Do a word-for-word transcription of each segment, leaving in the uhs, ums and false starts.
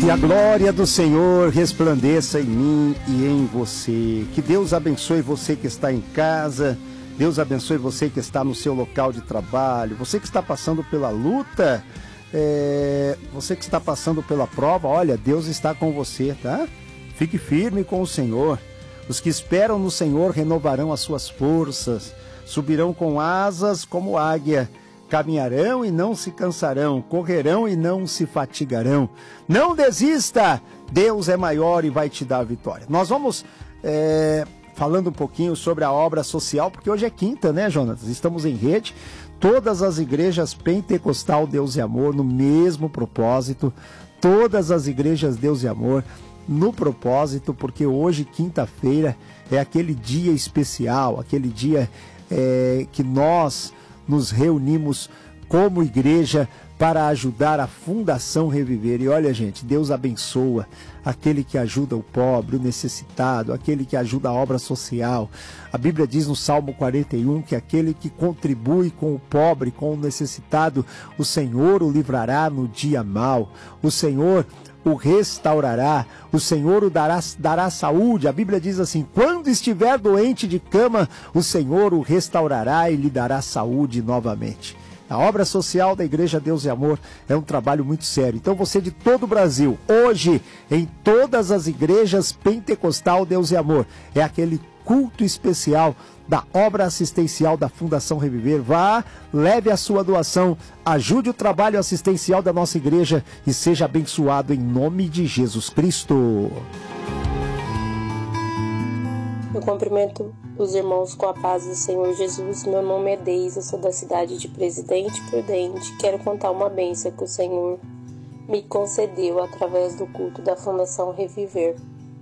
E a glória do Senhor resplandeça em mim e em você. Que Deus abençoe você que está em casa. Deus abençoe você que está no seu local de trabalho. Você que está passando pela luta. É... Você que está passando pela prova. Olha, Deus está com você, tá? Fique firme com o Senhor. Os que esperam no Senhor renovarão as suas forças. Subirão com asas como águia. Caminharão e não se cansarão, correrão e não se fatigarão. Não desista, Deus é maior e vai te dar a vitória. Nós vamos é, falando um pouquinho sobre a obra social, porque hoje é quinta, né, Jonas? Estamos em rede, todas as igrejas Pentecostal Deus e Amor no mesmo propósito, todas as igrejas Deus e Amor no propósito, porque hoje, quinta-feira, é aquele dia especial, aquele dia é, que nós nos reunimos como igreja para ajudar a Fundação Reviver. E olha, gente, Deus abençoa aquele que ajuda o pobre, o necessitado, aquele que ajuda a obra social. A Bíblia diz no Salmo quarenta e um que aquele que contribui com o pobre, com o necessitado, o Senhor o livrará no dia mau. O Senhor o restaurará, o Senhor o dará, dará saúde. A Bíblia diz assim: quando estiver doente de cama, o Senhor o restaurará e lhe dará saúde novamente. A obra social da Igreja Deus e Amor é um trabalho muito sério. Então você de todo o Brasil, hoje, em todas as igrejas Pentecostal Deus e Amor, é aquele culto especial da obra assistencial da Fundação Reviver. Vá, leve a sua doação, ajude o trabalho assistencial da nossa igreja e seja abençoado em nome de Jesus Cristo. Eu cumprimento os irmãos com a paz do Senhor Jesus. Meu nome é Deise, eu sou da cidade de Presidente Prudente. Quero contar uma bênção que o Senhor me concedeu através do culto da Fundação Reviver.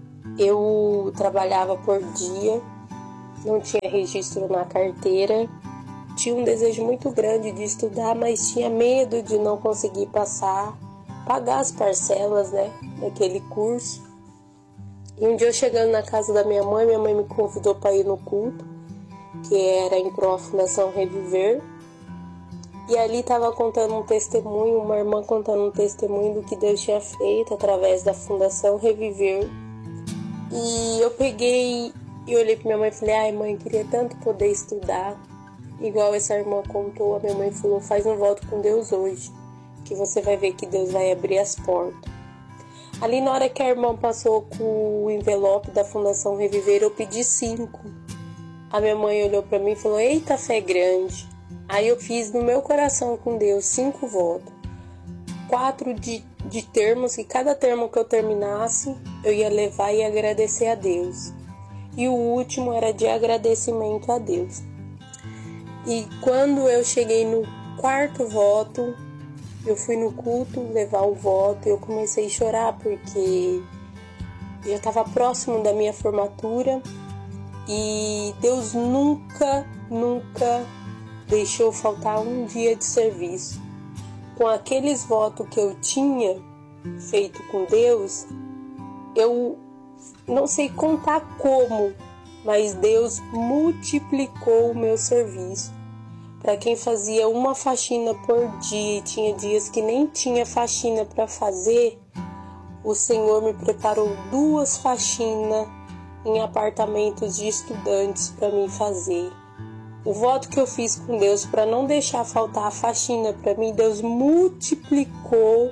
Eu trabalhava por dia, não tinha registro na carteira, tinha um desejo muito grande de estudar, mas tinha medo de não conseguir passar, pagar as parcelas, né, daquele curso. E um dia eu chegando na casa da minha mãe, minha mãe me convidou para ir no culto, que era em pró Fundação Reviver. E ali estava contando um testemunho, uma irmã contando um testemunho do que Deus tinha feito através da Fundação Reviver. E eu peguei e olhei para minha mãe e falei: ai mãe, queria tanto poder estudar. Igual essa irmã contou, a minha mãe falou: faz um voto com Deus hoje, que você vai ver que Deus vai abrir as portas. Ali na hora que a irmã passou com o envelope da Fundação Reviver, eu pedi cinco. A minha mãe olhou para mim e falou: eita, fé grande. Aí eu fiz no meu coração com Deus cinco votos. Quatro de, de termos, que cada termo que eu terminasse, eu ia levar e agradecer a Deus. E o último era de agradecimento a Deus. E quando eu cheguei no quarto voto, eu fui no culto levar o voto e eu comecei a chorar porque já estava próximo da minha formatura e Deus nunca, nunca deixou faltar um dia de serviço. Com aqueles votos que eu tinha feito com Deus, eu não sei contar como, mas Deus multiplicou o meu serviço. Para quem fazia uma faxina por dia e tinha dias que nem tinha faxina para fazer, o Senhor me preparou duas faxinas em apartamentos de estudantes para mim fazer. O voto que eu fiz com Deus para não deixar faltar a faxina para mim, Deus multiplicou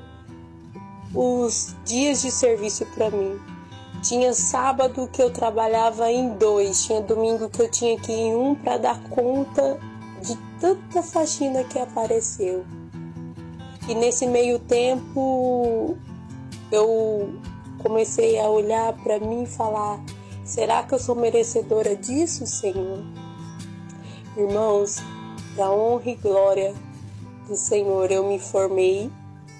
os dias de serviço para mim. Tinha sábado que eu trabalhava em dois, tinha domingo que eu tinha que ir em um para dar conta de tanta faxina que apareceu. E nesse meio tempo eu comecei a olhar para mim e falar: será que eu sou merecedora disso, Senhor? Irmãos, da honra e glória do Senhor, eu me formei.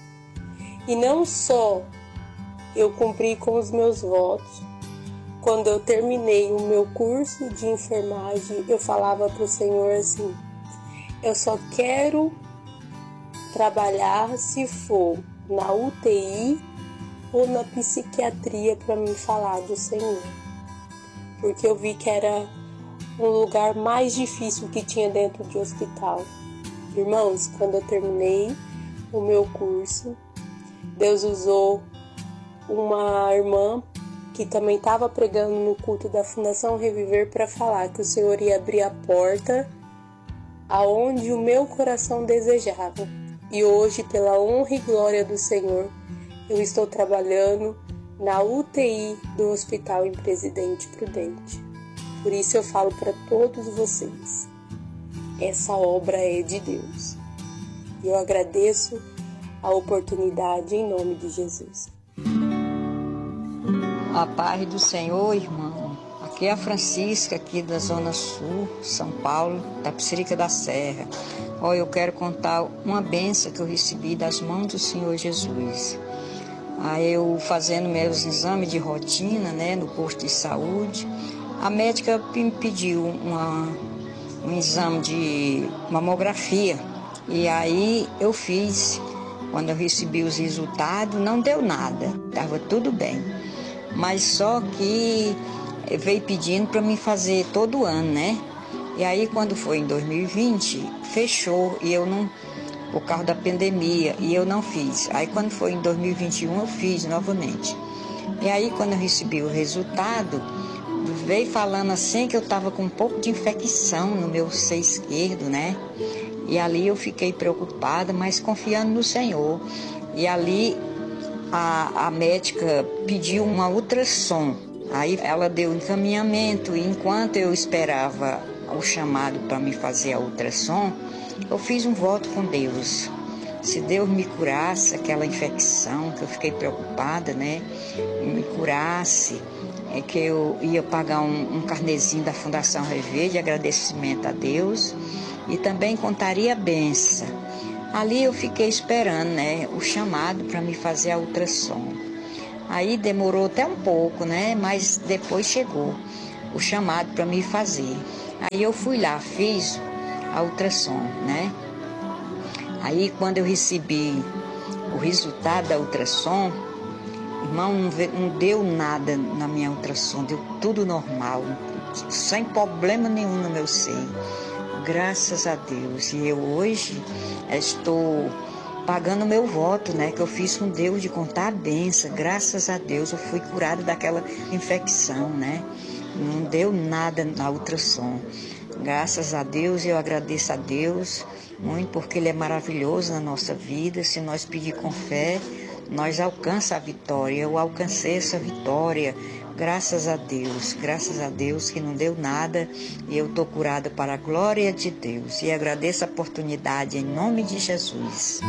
E não só eu cumpri com os meus votos. Quando eu terminei o meu curso de enfermagem, eu falava para o Senhor assim: eu só quero trabalhar se for na U T I ou na psiquiatria para me falar do Senhor. Porque eu vi que era um lugar mais difícil que tinha dentro de hospital. Irmãos, quando eu terminei o meu curso, Deus usou uma irmã que também estava pregando no culto da Fundação Reviver para falar que o Senhor ia abrir a porta aonde o meu coração desejava. E hoje, pela honra e glória do Senhor, eu estou trabalhando na U T I do Hospital em Presidente Prudente. Por isso eu falo para todos vocês, essa obra é de Deus. E eu agradeço a oportunidade em nome de Jesus. A paz do Senhor, irmão. Aqui é a Francisca, aqui da Zona Sul, São Paulo, Tapicerica da Serra. Ó, eu quero contar uma bênção que eu recebi das mãos do Senhor Jesus. Aí eu fazendo meus exames de rotina, né, no posto de saúde, a médica me pediu uma, um exame de mamografia. E aí eu fiz. Quando eu recebi os resultados, não deu nada, estava tudo bem. Mas só que veio pedindo para mim fazer todo ano, né? E aí quando foi em dois mil e vinte, fechou e eu não, por causa da pandemia, e eu não fiz. Aí quando foi em dois mil e vinte e um eu fiz novamente. E aí quando eu recebi o resultado, veio falando assim que eu estava com um pouco de infecção no meu seio esquerdo, né? E ali eu fiquei preocupada, mas confiando no Senhor. E ali a, a médica pediu uma ultrassom. Aí ela deu encaminhamento e enquanto eu esperava o chamado para me fazer a ultrassom, eu fiz um voto com Deus. Se Deus me curasse aquela infecção, que eu fiquei preocupada, né? Me curasse, é que eu ia pagar um, um carnezinho da Fundação Rever de agradecimento a Deus e também contaria a benção. Ali eu fiquei esperando, né, o chamado para me fazer a ultrassom. Aí demorou até um pouco, né, mas depois chegou o chamado para me fazer. Aí eu fui lá, fiz a ultrassom, né. Aí quando eu recebi o resultado da ultrassom, irmão, não deu nada na minha ultrassom, deu tudo normal, sem problema nenhum no meu seio. Graças a Deus. E eu hoje estou pagando meu voto, né, que eu fiz com Deus de contar a bênção. Graças a Deus eu fui curada daquela infecção, né? Não deu nada na ultrassom. Graças a Deus, eu agradeço a Deus muito porque Ele é maravilhoso na nossa vida. Se nós pedir com fé, nós alcançamos a vitória. Eu alcancei essa vitória. Graças a Deus, graças a Deus que não deu nada e eu estou curada para a glória de Deus. E agradeço a oportunidade em nome de Jesus.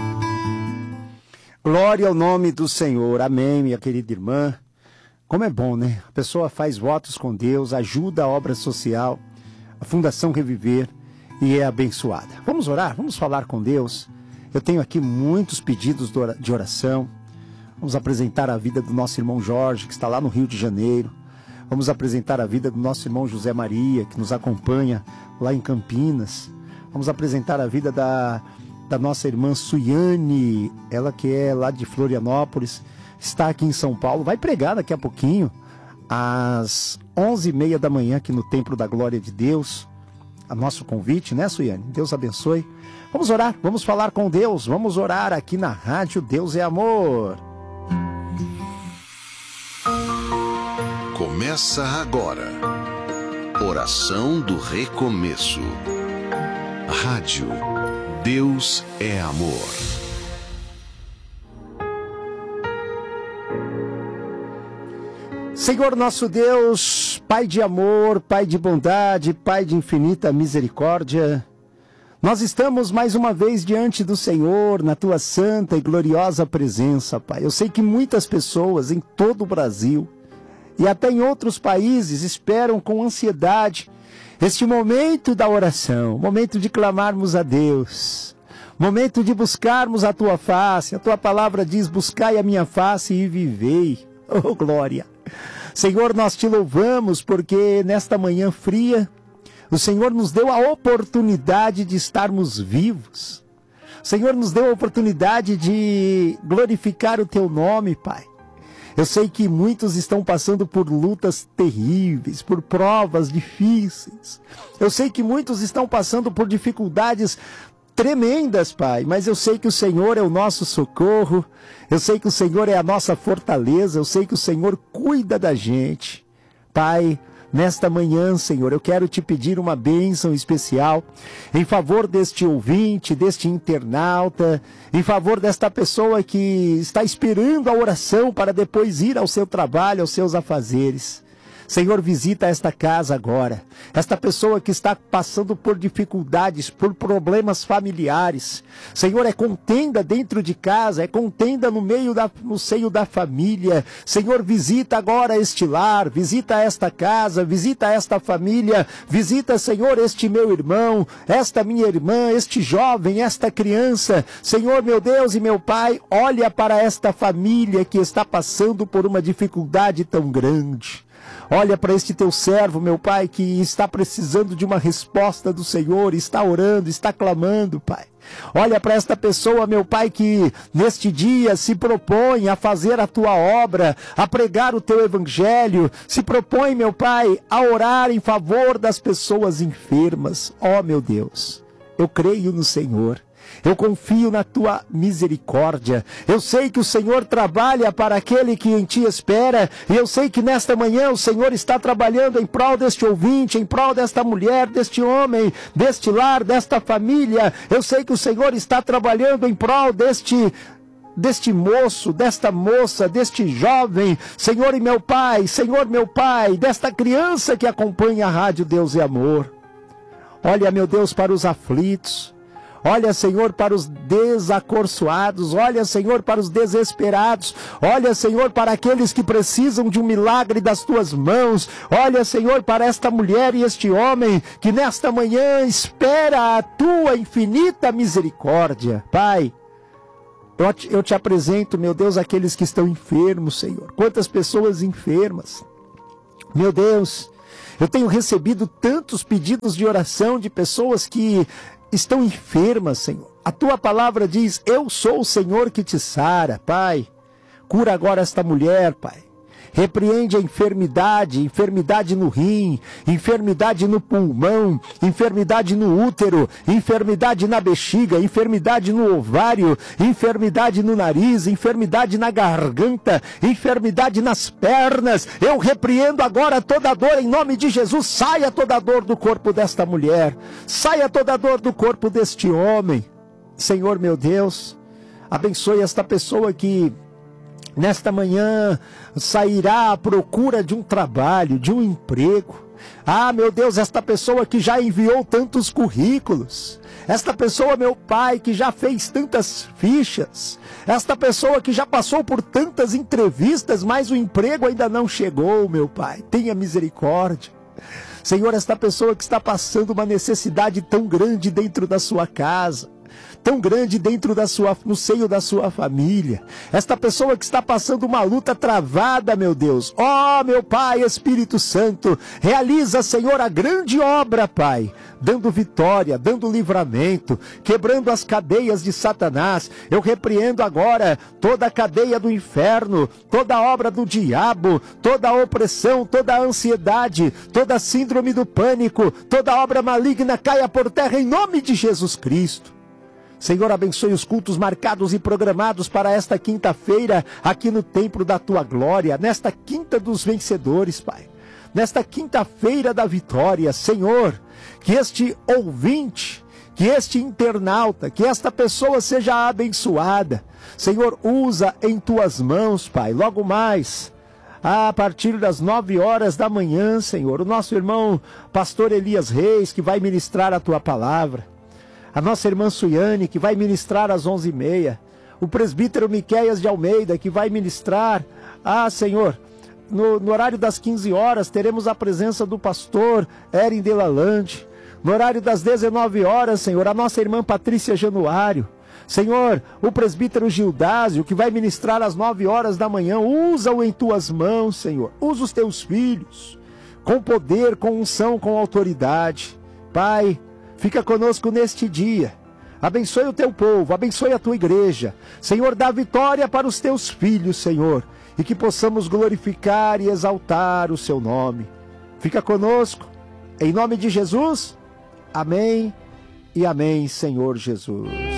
Glória ao nome do Senhor. Amém, minha querida irmã. Como é bom, né? A pessoa faz votos com Deus, ajuda a obra social, a Fundação Reviver e é abençoada. Vamos orar? Vamos falar com Deus. Eu tenho aqui muitos pedidos de oração. Vamos apresentar a vida do nosso irmão Jorge, que está lá no Rio de Janeiro. Vamos apresentar a vida do nosso irmão José Maria, que nos acompanha lá em Campinas. Vamos apresentar a vida da, da nossa irmã Suiane, ela que é lá de Florianópolis, está aqui em São Paulo. Vai pregar daqui a pouquinho, às onze e meia da manhã, aqui no Templo da Glória de Deus. A nosso convite, né, Suiane? Deus abençoe. Vamos orar, vamos falar com Deus. Vamos orar aqui na Rádio Deus é Amor. Começa agora, Oração do Recomeço. Rádio Deus é Amor. Senhor nosso Deus, Pai de amor, Pai de bondade, Pai de infinita misericórdia, nós estamos mais uma vez diante do Senhor, na Tua santa e gloriosa presença, Pai. Eu sei que muitas pessoas em todo o Brasil e até em outros países esperam com ansiedade este momento da oração, momento de clamarmos a Deus, momento de buscarmos a Tua face. A Tua palavra diz, buscai a minha face e vivei. Oh, glória! Senhor, nós Te louvamos porque nesta manhã fria, o Senhor nos deu a oportunidade de estarmos vivos. O Senhor nos deu a oportunidade de glorificar o Teu nome, Pai. Eu sei que muitos estão passando por lutas terríveis, por provas difíceis. Eu sei que muitos estão passando por dificuldades tremendas, Pai, mas eu sei que o Senhor é o nosso socorro, eu sei que o Senhor é a nossa fortaleza, eu sei que o Senhor cuida da gente. Pai, nesta manhã, Senhor, eu quero te pedir uma bênção especial em favor deste ouvinte, deste internauta, em favor desta pessoa que está esperando a oração para depois ir ao seu trabalho, aos seus afazeres. Senhor, visita esta casa agora, esta pessoa que está passando por dificuldades, por problemas familiares. Senhor, é contenda dentro de casa, é contenda no meio da, no seio da família. Senhor, visita agora este lar, visita esta casa, visita esta família, visita, Senhor, este meu irmão, esta minha irmã, este jovem, esta criança. Senhor, meu Deus e meu Pai, olha para esta família que está passando por uma dificuldade tão grande. Olha para este teu servo, meu Pai, que está precisando de uma resposta do Senhor, está orando, está clamando, Pai. Olha para esta pessoa, meu Pai, que neste dia se propõe a fazer a tua obra, a pregar o teu evangelho, se propõe, meu Pai, a orar em favor das pessoas enfermas. Ó, meu Deus, eu creio no Senhor. Eu confio na tua misericórdia. Eu sei que o Senhor trabalha para aquele que em ti espera. E eu sei que nesta manhã o Senhor está trabalhando em prol deste ouvinte, em prol desta mulher, deste homem, deste lar, desta família. Eu sei que o Senhor está trabalhando em prol deste deste moço, desta moça, deste jovem, Senhor e meu Pai, Senhor meu Pai, desta criança que acompanha a Rádio Deus é Amor. Olha, meu Deus, para os aflitos. Olha, Senhor, para os desacorçoados. Olha, Senhor, para os desesperados. Olha, Senhor, para aqueles que precisam de um milagre das tuas mãos. Olha, Senhor, para esta mulher e este homem que nesta manhã espera a tua infinita misericórdia. Pai, eu te, eu te apresento, meu Deus, aqueles que estão enfermos, Senhor. Quantas pessoas enfermas. Meu Deus, eu tenho recebido tantos pedidos de oração de pessoas que estão enfermas, Senhor. A tua palavra diz, eu sou o Senhor que te sara, Pai. Cura agora esta mulher, Pai. Repreende a enfermidade, enfermidade no rim, enfermidade no pulmão, enfermidade no útero, enfermidade na bexiga, enfermidade no ovário, enfermidade no nariz, enfermidade na garganta, enfermidade nas pernas. Eu repreendo agora toda dor em nome de Jesus. Saia toda dor do corpo desta mulher, saia toda dor do corpo deste homem. Senhor meu Deus, abençoe esta pessoa que nesta manhã sairá à procura de um trabalho, de um emprego. Ah, meu Deus, esta pessoa que já enviou tantos currículos, esta pessoa, meu Pai, que já fez tantas fichas, esta pessoa que já passou por tantas entrevistas, mas o emprego ainda não chegou, meu Pai, tenha misericórdia. Senhor, esta pessoa que está passando uma necessidade tão grande dentro da sua casa, tão grande dentro da sua, no seio da sua família, esta pessoa que está passando uma luta travada, meu Deus, ó, meu Pai, Espírito Santo, realiza, Senhor, a grande obra, Pai, dando vitória, dando livramento, quebrando as cadeias de Satanás. Eu repreendo agora toda a cadeia do inferno, toda a obra do diabo, toda a opressão, toda a ansiedade, toda a síndrome do pânico, toda a obra maligna caia por terra em nome de Jesus Cristo. Senhor, abençoe os cultos marcados e programados para esta quinta-feira, aqui no Templo da Tua Glória, nesta quinta dos vencedores, Pai. Nesta quinta-feira da vitória, Senhor, que este ouvinte, que este internauta, que esta pessoa seja abençoada. Senhor, usa em Tuas mãos, Pai, logo mais, a partir das nove horas da manhã, Senhor, o nosso irmão pastor Elias Reis, que vai ministrar a Tua palavra. A nossa irmã Suiane, que vai ministrar às onze e meia. O presbítero Miqueias de Almeida, que vai ministrar. Ah, Senhor, no, no horário das quinze horas, teremos a presença do pastor Erin Delalande. No horário das dezenove horas, Senhor, a nossa irmã Patrícia Januário. Senhor, o presbítero Gildásio, que vai ministrar às nove horas da manhã. Usa-o em Tuas mãos, Senhor. Usa os Teus filhos, com poder, com unção, com autoridade. Pai, fica conosco neste dia, abençoe o Teu povo, abençoe a Tua igreja, Senhor, dá vitória para os Teus filhos, Senhor, e que possamos glorificar e exaltar o Seu nome. Fica conosco, em nome de Jesus, amém e e amém, Senhor Jesus.